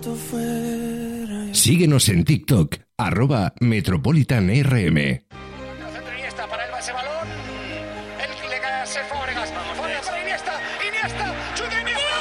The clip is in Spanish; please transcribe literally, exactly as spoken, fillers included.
Síguenos en TikTok, arroba MetropolitanRM. Iniesta para el ese balón. El que le cae a Fábregas. Fábregas para Iniesta. Iniesta. ¡Chuta Iniesta!